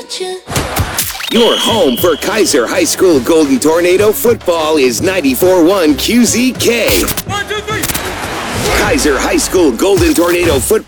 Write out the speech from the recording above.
Your home for Kaiser High School Golden Tornado football is 94.1 QZK. 1, 2, 3. Kaiser High School Golden Tornado football.